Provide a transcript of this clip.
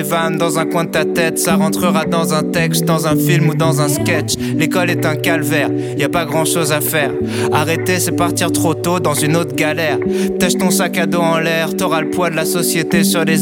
vannes dans un coin de ta tête. Ça rentrera dans un texte, dans un film ou dans un sketch. L'école est un calvaire, y a pas grand chose à faire. Arrêter c'est partir trop tôt dans une autre galère. Tâche ton sac à dos en l'air, t'auras le poids de la société sur les